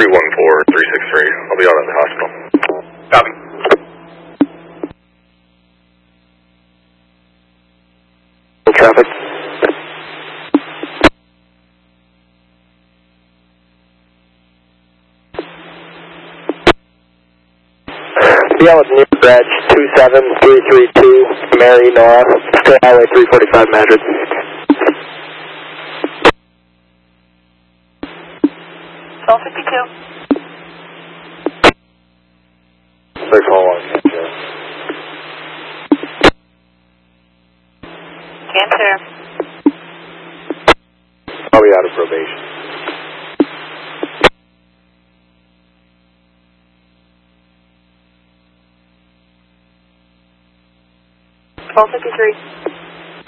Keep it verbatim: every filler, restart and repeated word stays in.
one four three six three. I'll be out at the hospital. Copy. Traffic. Be out with New Bridge two seven three three two, Mary Nora, State Highway three forty-five Madrid. twelve fifty-two. six one one, Cancer. Cancer. I'll be out of probation. twelve fifty-three.